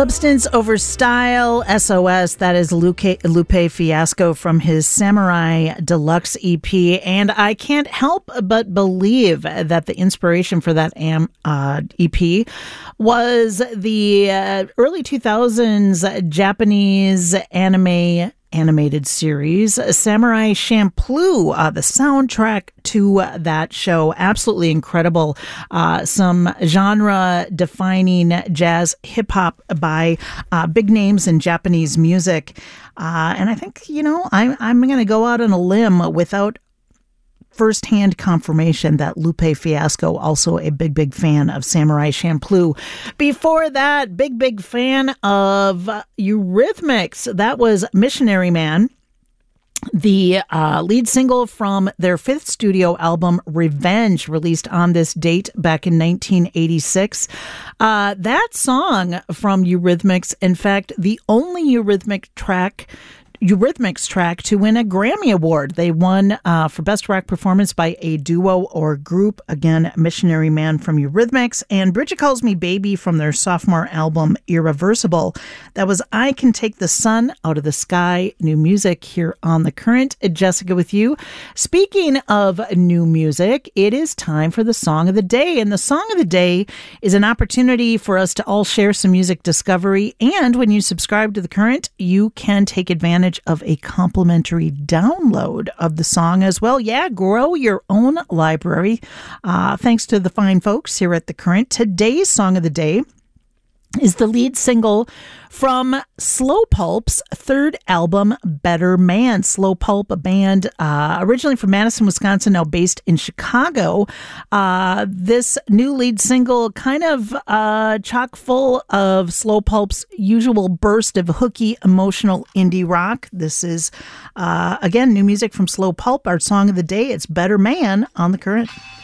Substance Over Style, SOS. That is Lupe Fiasco from his Samurai Deluxe EP. And I can't help but believe that the inspiration for that EP was the early 2000s Japanese animated series, Samurai Champloo, the soundtrack to that show. Absolutely incredible. Some genre-defining jazz hip-hop by big names in Japanese music. And I think, I'm going to go out on a limb without first-hand confirmation that Lupe Fiasco, also a big fan of Samurai Champloo. Before that, big fan of Eurythmics. That was Missionary Man, the lead single from their fifth studio album, Revenge, released on this date back in 1986. That song from Eurythmics, in fact, the only Eurythmics track to win a Grammy Award. They won for Best Rock Performance by a Duo or Group. Again, Missionary Man from Eurythmics, and Bridget Calls Me Baby from their sophomore album, Irreversible. That was I Can Take the Sun Out of the Sky. New music here on The Current. Jessica with you. Speaking of new music, it is time for the Song of the Day. And the Song of the Day is an opportunity for us to all share some music discovery. And when you subscribe to The Current, you can take advantage of a complimentary download of the song as well. Yeah, grow your own library. Thanks to the fine folks here at The Current. Today's Song of the Day is the lead single from Slow Pulp's third album, Better Man. Slow Pulp, a band originally from Madison, Wisconsin, now based in Chicago. This new lead single kind of chock full of Slow Pulp's usual burst of hooky, emotional indie rock. This is, again, new music from Slow Pulp. Our song of the day, it's Better Man on The Current.